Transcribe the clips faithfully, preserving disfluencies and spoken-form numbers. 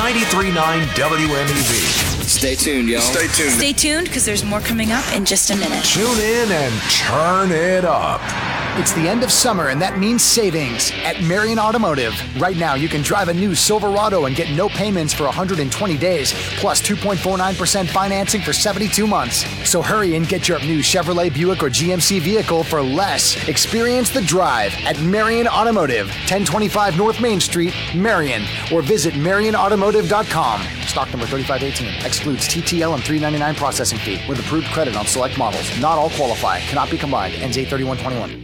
ninety-three point nine W M E V. Stay tuned, y'all. Stay tuned. Stay tuned, because there's more coming up in just a minute. Tune in and turn it up. It's the end of summer, and that means savings at Marion Automotive. Right now, you can drive a new Silverado and get no payments for one hundred twenty days, plus two point four nine percent financing for seventy-two months. So hurry and get your new Chevrolet, Buick, or G M C vehicle for less. Experience the drive at Marion Automotive, ten twenty-five North Main Street, Marion, or visit marion automotive dot com. Stock number thirty-five eighteen. Excludes T T L and three ninety-nine processing fee with approved credit on select models. Not all qualify. Cannot be combined. Ends eight thirty-one twenty-one.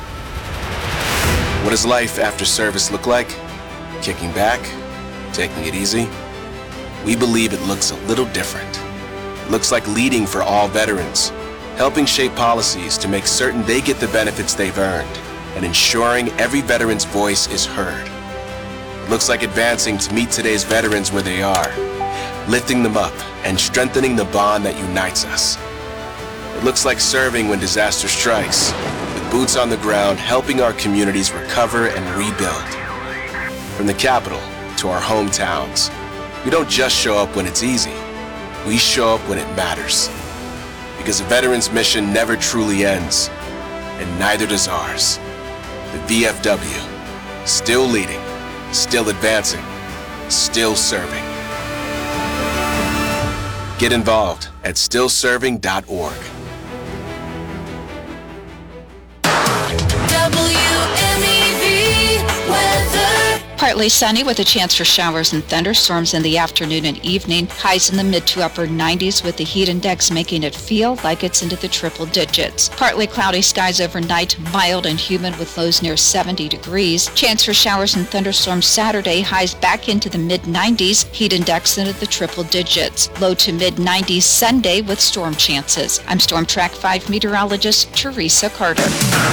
What does life after service look like? Kicking back? Taking it easy? We believe it looks a little different. It looks like leading for all veterans, helping shape policies to make certain they get the benefits they've earned, and ensuring every veteran's voice is heard. It looks like advancing to meet today's veterans where they are, lifting them up and strengthening the bond that unites us. It looks like serving when disaster strikes, boots on the ground, helping our communities recover and rebuild. From the capital to our hometowns, we don't just show up when it's easy. We show up when it matters. Because a veteran's mission never truly ends, and neither does ours. The V F W, still leading, still advancing, still serving. Get involved at still serving dot org. Partly sunny with a chance for showers and thunderstorms in the afternoon and evening. Highs in the mid to upper nineties with the heat index making it feel like it's into the triple digits. Partly cloudy skies overnight, mild and humid with lows near seventy degrees. Chance for showers and thunderstorms Saturday, highs back into the mid nineties, heat index into the triple digits. Low to mid nineties Sunday with storm chances. I'm Storm Track five meteorologist Teresa Carter.